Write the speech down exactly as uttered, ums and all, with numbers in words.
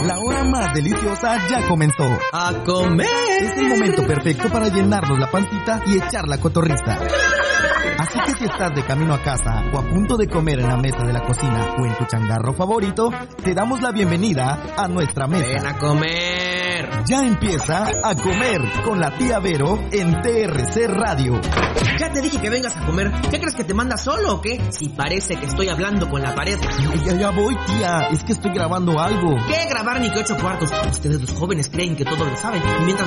La hora más deliciosa ya comenzó. ¡A comer! Es el momento perfecto para llenarnos la pancita y echar la cotorriza. Así que si estás de camino a casa o a punto de comer en la mesa de la cocina o en tu changarro favorito, te damos la bienvenida a nuestra mesa. ¡Ven a comer! Ya empieza A Comer con la tía Vero en T R C Radio. Ya te dije que vengas a comer. ¿Qué crees que te manda solo o qué? Si parece que estoy hablando con la pared. Ya, ya, ya voy, tía. Es que estoy grabando algo. ¿Qué grabar ni que ocho cuartos? Ustedes los jóvenes creen que todo lo saben. Mientras